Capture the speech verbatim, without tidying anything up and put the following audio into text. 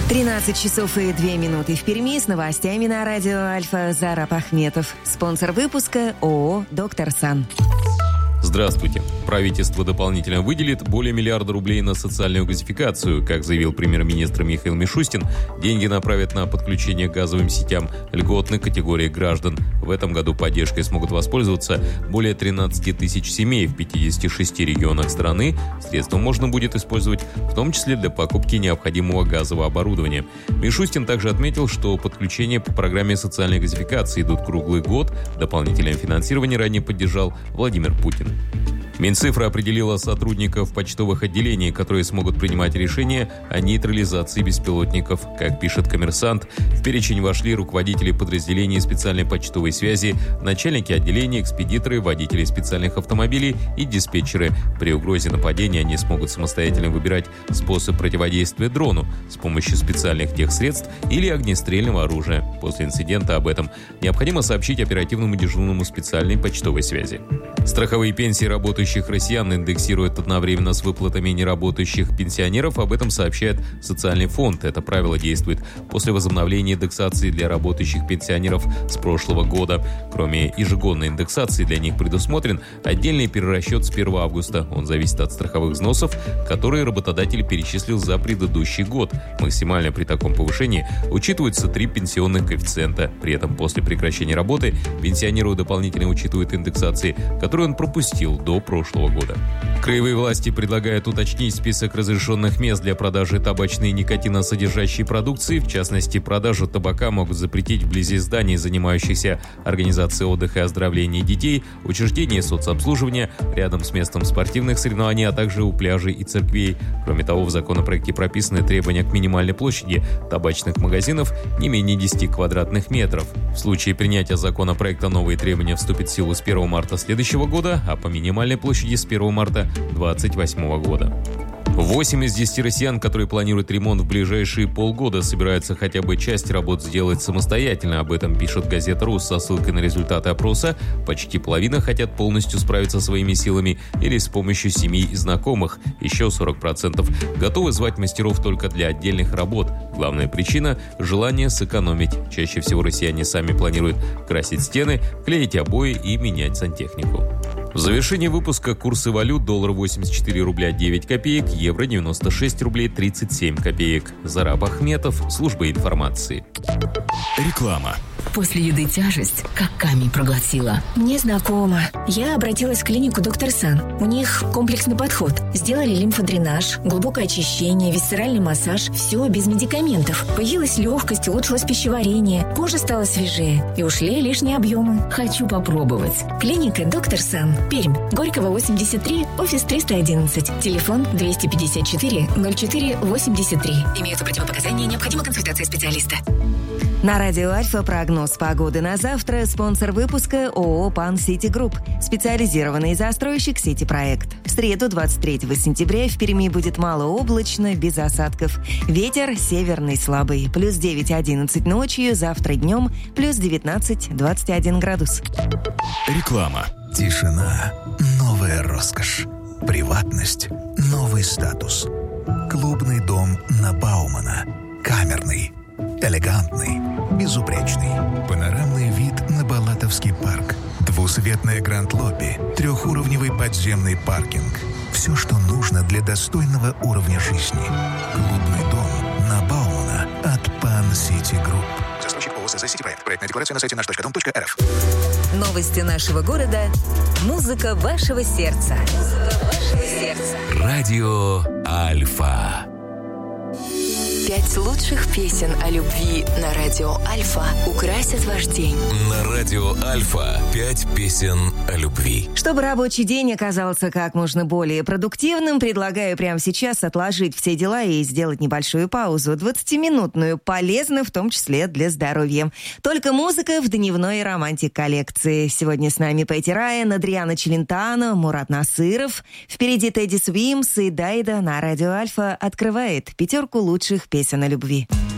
тринадцать часов и две минуты в Перми. С новостями на радио Альфа Зараб Ахметов. Спонсор выпуска ООО «Доктор Сан». Здравствуйте. Правительство дополнительно выделит более миллиарда рублей на социальную газификацию. Как заявил премьер-министр Михаил Мишустин, деньги направят на подключение к газовым сетям льготных категорий граждан. В этом году поддержкой смогут воспользоваться более тринадцать тысяч семей в пятидесяти шести регионах страны. Средства можно будет использовать в том числе для покупки необходимого газового оборудования. Мишустин также отметил, что подключения по программе социальной газификации идут круглый год. Дополнительное финансирование ранее поддержал Владимир Путин. Минцифра определила сотрудников почтовых отделений, которые смогут принимать решения о нейтрализации беспилотников. Как пишет «Коммерсант», в перечень вошли руководители подразделений специальной почтовой связи, начальники отделений, экспедиторы, водители специальных автомобилей и диспетчеры. При угрозе нападения они смогут самостоятельно выбирать способ противодействия дрону с помощью специальных техсредств или огнестрельного оружия. После инцидента об этом необходимо сообщить оперативному дежурному специальной почтовой связи. Страховые пенсии работающих россиян индексируют одновременно с выплатами неработающих пенсионеров. Об этом сообщает Социальный фонд. Это правило действует после возобновления индексации для работающих пенсионеров с прошлого года. Кроме ежегодной индексации, для них предусмотрен отдельный перерасчет с первого августа. Он зависит от страховых взносов, которые работодатель перечислил за предыдущий год. Максимально при таком повышении учитываются три пенсионных коэффициента. При этом после прекращения работы пенсионеру дополнительно учитывают индексации, которые он пропустил до прошлого года. Краевые власти предлагают уточнить список разрешенных мест для продажи табачной и никотиносодержащей продукции. В частности, продажу табака могут запретить вблизи зданий, занимающихся организацией отдыха и оздоровления детей, учреждений соцобслуживания, рядом с местом спортивных соревнований, а также у пляжей и церквей. Кроме того, в законопроекте прописаны требования к минимальной площади табачных магазинов не менее десяти квадратных метров. В случае принятия законопроекта новые требования вступят в силу с первого марта следующего года, а по минимальной площади с первого марта две тысячи двадцать восьмого года. восемь из десяти россиян, которые планируют ремонт в ближайшие полгода, собираются хотя бы часть работ сделать самостоятельно. Об этом пишет газета «Рус» со ссылкой на результаты опроса. Почти половина хотят полностью справиться своими силами или с помощью семьи и знакомых. Еще сорок процентов готовы звать мастеров только для отдельных работ. Главная причина – желание сэкономить. Чаще всего россияне сами планируют красить стены, клеить обои и менять сантехнику. В завершении выпуска курсы валют: доллар восемьдесят четыре рубля девять копеек, евро девяносто шесть рублей тридцать семь копеек. Зараб Ахметов, служба информации. Реклама. После еды тяжесть, как камень проглотила. Мне знакомо. Я обратилась в клинику «Доктор Сан». У них комплексный подход. Сделали лимфодренаж, глубокое очищение, висцеральный массаж. Все без медикаментов. Появилась легкость, улучшилось пищеварение. Кожа стала свежее. И ушли лишние объемы. Хочу попробовать. Клиника «Доктор Сан». Пермь. Горького, восемьдесят три, офис триста одиннадцать. Телефон двести пятьдесят четыре ноль четыре восемьдесят три. Имеются противопоказания, необходима консультация специалиста. На радио Альфа прогноз погоды на завтра. Спонсор выпуска ООО «Пан Сити Групп». Специализированный застройщик «Сити-проект». В среду, двадцать третьего сентября, в Перми будет малооблачно, без осадков. Ветер северный слабый. Плюс девять одиннадцать ночью, завтра днем плюс девятнадцать двадцать один градус. Реклама. Тишина – новая роскошь. Приватность – новый статус. Клубный дом на Баумана. Камерный. Элегантный, безупречный. Панорамный вид на Балатовский парк. Двусветное гранд-лобби. Трехуровневый подземный паркинг. Все, что нужно для достойного уровня жизни. Клубный дом на Баумана от Пан Сити Групп. Застройщик ООО «Сити-проект». Проектная декларация на сайте наш точка дом точка эр эф. Новости нашего города. Музыка вашего сердца. Музыка вашего сердца. Радио Альфа. Пять лучших песен о любви на радио Альфа украсят ваш день. На радио Альфа пять песен о любви. Чтобы рабочий день оказался как можно более продуктивным, предлагаю прямо сейчас отложить все дела и сделать небольшую паузу, двадцатиминутную, полезную в том числе для здоровья. Только музыка в дневной романтик-коллекции. Сегодня с нами Пэтти Райан, Адриана Челентано, Мурат Насыров. Впереди Тедди Свимс и Дайда на радио Альфа открывает пятерку лучших песен о любви.